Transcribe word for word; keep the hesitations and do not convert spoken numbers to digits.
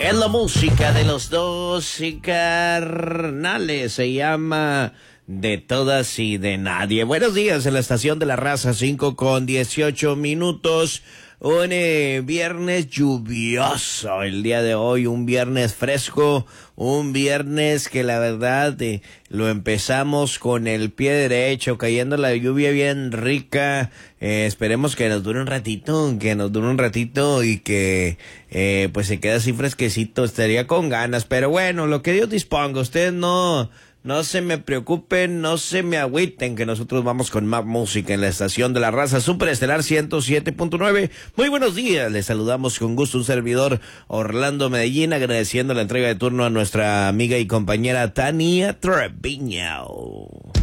Es la música de los dos carnales, se llama De Todas y de Nadie. Buenos días en la estación de la raza, cinco con dieciocho minutos. Un eh, viernes lluvioso el día de hoy, un viernes fresco, un viernes que la verdad eh, lo empezamos con el pie derecho, cayendo la lluvia bien rica. Eh, esperemos que nos dure un ratito, que nos dure un ratito y que eh, pues se quede así fresquecito, estaría con ganas. Pero bueno, lo que Dios disponga, ustedes no... No se me preocupen, no se me agüiten, que nosotros vamos con más música en la estación de la raza Superestelar ciento siete punto nueve. Muy buenos días, les saludamos con gusto un servidor Orlando Medellín, agradeciendo la entrega de turno a nuestra amiga y compañera Tania Treviño.